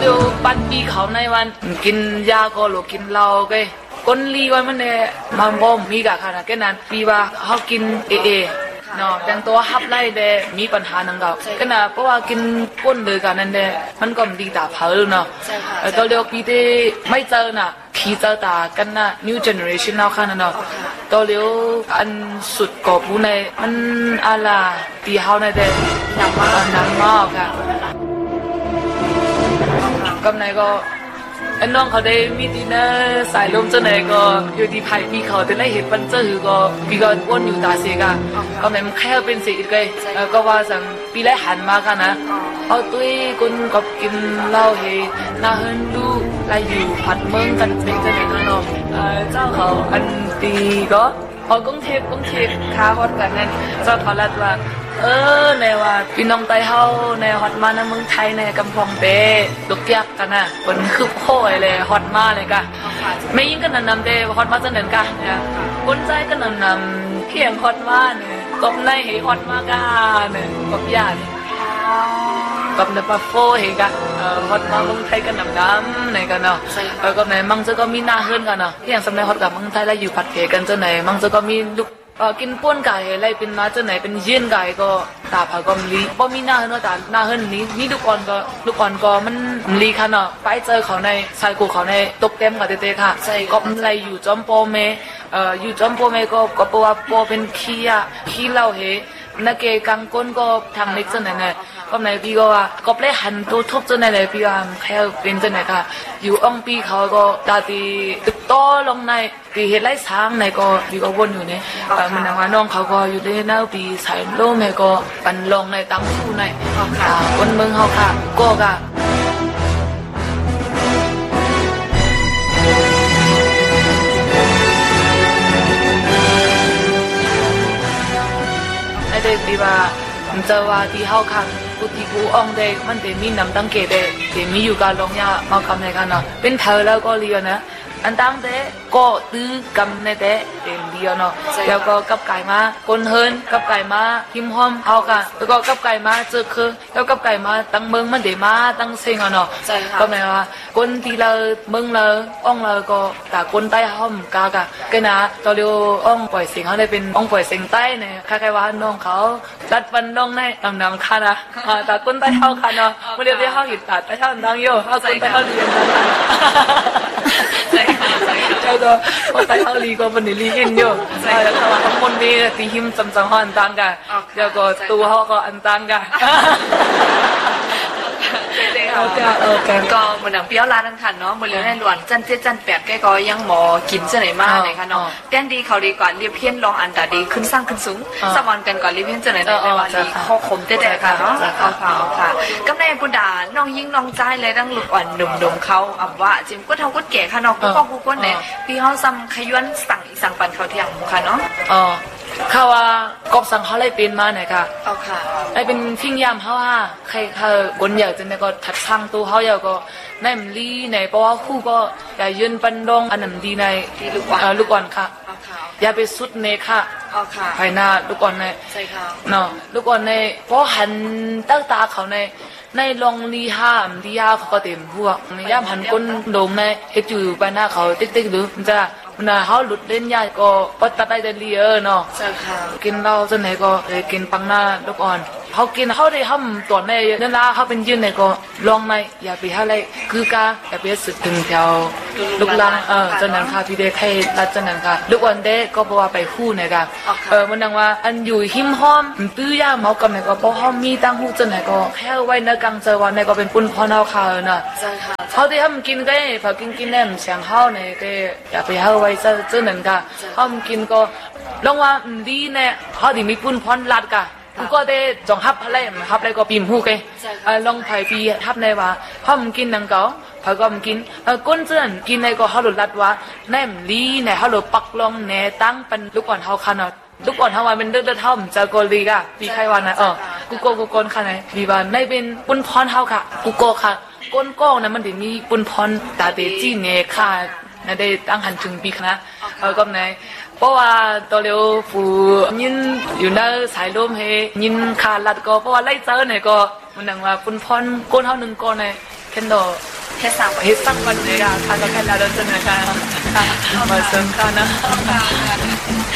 เดียวปันปีเขาในวันกินยาก็หรือกินเหล้าก็ก้นลีวันมันเนี่ยมันบ่มีกะค่ะนะแค่นั้นปีว่าเขากินเนาะแต่ตัวฮับไล่เดมีปัญหาหนังเก่าก็นะเพราะว่ากินก้นเลยกันนั่นเดมันก็ดีตาเผาเนาะตัวเดียวปีที่ไม่เจอน่ะขี่เจอตากันนะ new generation แล้วค่ะเนาะตัวเดียวอันสุดกอบผู้ในมันอะไรตีเขาในเดหนักมากค่ะกำไรก็อันน้องเขาได้มีดีนะสายลมเจ้าไหนก็อยู่ที่ไผ่พี่เขาแต่ได้เห็นปันเจอก็พี่ก็วนอยู่ตาเสียกันก็แม่แค่เป็นสิ่งเลยก็ว่าสั่งปีแรกหันมากันนะเอาตุ้ยคนกับกินเหล้าเฮน่าเฮินดูลายอยู่ผัดเมืองกันเป็นเจ้าไหนกันเนาะเจ้าเขาอันตีก็พอกรุงเทพค้าฮอดกันนั่นเจ้าทอรัดว่าในว่าพี่น้องไต้เฮาในฮอตมาในเมืองไทยในกำพองเปลูกยักกันน่ะบนคือโค้ยเลยฮอตมาเลยกะไม่ยิ่งกันนำเดฮอตมาจะเนินกันเนี่ยคนใจก็นำเพียงฮอตมาเนี่ยกบในให้ฮอตมากาเนี่ยกบยาเนี่ยกบในปะโฟเฮกะฮอตมาเมืองไทยกันนำในกันเนาะกบในมังจะก็มีหน้าเฮิรนกันเนาะที่อย่างสมัยฮอตกับเมืองไทยแล้วอยู่ผัดเกกันเจ้าไหนมังจะก็มีลูกกินป้วนไก่อะไรเป็นมาเจ้าไหนเป็นเยี่ยนไก่ก็ตาผากมลีพอมีหน้าเฮิรนแต่หน้าเฮิรนนี้นี่ลูกอ่อนก็มันลีค่ะเนาะไปเจอเขาในชายกูเขาในตกเต็มกับเตะค่ะใช่ก็อะไรอยู่จอมโปเมอยู่จอมโปเมก็เพราะว่าโปเป็นขี้เล่าเฮนักเกกังก้นก็ทางเล็กเจ้าไหนไงก็ในพี่ก็ว่าก็เลยหันตัวทุบเจ้าไหนเลยพี่ว่าแค่เป็นเจ้าไหนค่ะอยู่อ่องปีเขาก็ตาตีตึกโตลงในปีเฮ็ดไรช้างในก็พี่ก็วนอยู่เนี่ยมันว่าน้องเขาก็อยู่ในหน้าปีสายโลมก็ปันลงในตั้งสู้ในคนเมืองเขาค่ะก็ค่ะเด็กดีว่ามันจะว่าที่เขาคันกุฏิกูอ่องเด็กมันเป็นมีน้ำตั้งเกเด็กมีอยู่การลงยามากำในกันเนาะเป็นเธอแล้วก็เรียนนะอันตั้งเด็กก็ตื้อกำในเด็กเป็นเดียวเนาะแล้วก็กับไก่มาคนเฮินกับไก่มาหิมหอมเขากันแล้วก็กับไก่มาเจอคือแล้วกับไก่มาตั้งเมืองมันเดมาตั้งเซิงเนาะก็หมายว่าคนที่เราเมืองเราอ่องเราก็แต่คนใต้ห้อมกากะก็นะตอนเดียวอ่องปล่อยเสียงเขาเลยเป็นอ่องปล่อยเสียงใต้เนี่ยคล้ายๆว่าน้องเขารัดฟันน้องในดำๆค่ะนะแต่คนใต้เขาค่ะเนาะเมื่อเรียนที่เขาหิดตัดใต้เขาดังเยอะเขาคนใต้เขาเรียนดังเจ้าตัวคนใต้เขาลีก็เป็นลีอินเยอะแล้วเขาว่าทั้งคนดีตีหิมจำเขาอันตังกันแล้วก็ตัวเขาก็อันตังกันก็เหมือนหนังเปี้ยวร้านนั่นค่ะเนาะเหมือนเรื่องในหลวนจันเจ็ดจันแปดก็ยังหมอกินเสน่ห์มากเลยค่ะเนาะแกงดีเขาดีก่อนเรียบเพี้ยนลองอันตาดีขึ้นสร้างขึ้นสูงสมอนกันก่อนเรียบเพี้ยนเสน่ห์ในวันนี้ข้อคมเด็ดๆค่ะเนาะค่ะก็ในบุญดาน้องยิ่งน้องใจเลยตั้งลูกอ่อนหนุ่มเขาอ่ำว่าจิมก็เท่าก็แก่ค่ะเนาะก็กูก็เนี่ยพี่เขาซ้ำขย้อนสั่งปันเขาเที่ยงค่ะเนาะเขาว่ากบสังเขาเลยเป็นมาไหนค่ะค่ะไอเป็นทิ้งยามเขาว่าใครคนอยากจะเนี่ยก็ถัดช่างตัวเขาอยากก็ในมันลีในเพราะว่าคู่ก็อย่ายืนปันดงอันนั้นดีในลูกอ่อนค่ะอย่าไปสุดเนค่ะภายหน้าลูกอ่อนในเนาะลูกอ่อนในเพราะหันตั้งตาเขาในลองลีห้ามที่ยาเขาก็เต็มพวกในย่ามหันก้นโดมในเฮ็ดอยู่ไปหน้าเขาติ๊กๆหรือมันจะน่ะเขาหลุดเล่นยาก็ปัดตัดได้แต่เลียเนาะกินเหล้าจนไหนก็กินปังหน้าลูกอ่อนเขากินเขาได้ห้ามตัวในนั่นละเขาเป็นยืนไหนก็ลองในอย่าไปอะไรคือกาอย่าไปสึกถึงแถวลูกลังจนนั้นค่ะพี่เด็กให้รัดจนนั้นค่ะลูกอ่อนเด็กก็บอกว่าไปคู่ไหนกันมันดังว่าอันอยู่หิมห้อมตื้อยาเมากำไหนก็เพราะห้อมมีตั้งหูจนไหนก็แค่ไว้ในกลางเจอวันไหนก็เป็นปุ่นพอเนาค่ะน่ะเขาได้ห้ามกินก็พอกินแน่เสียงเขาเนี่ยก็อย่าไปเอาไว้เจอนั้นค่ะห้ามกินก็ลองว่าดีเนี่ยเขาได้มีปุ่นพรลัดกันกูก็ได้จงฮับอะไรก็ปีมหูกันลองไผ่ปีฮับในว่าห้ามกินนังเก่าพอก็มกินก้นเจือนกินในก็เขาหลุดลัดว่าแนมลีในเขาหลุดปักลงในตั้งเป็นลูกอ่อนเขาคันลูกอ่อนเขาว่าเป็นเดือดเท่าจะโกลีกะปีใครวันนะกูโกนคันไหนปีวันในเป็นปุ่นพรเขาค่ะกูโกค่ะก้นก้องนะมันถึงมีปุ่นพรตาเตจีเนี่ยค่ะนั่นได้ตั้งหันถึงปีนะก็ไหนเพราะว่าตัวเร็วฟูยินอยู่ในสายลมเฮยินขาดลัดก็เพราะว่าไล่เจอเนี่ยก็มันดังว่าปุ่นพรก้นเท่าหนึ่งก้อนเนี่ยเคนโดเฮ็ดสร้างไว้ Hisang man ya, kala kala doon na ka. Masang ka na.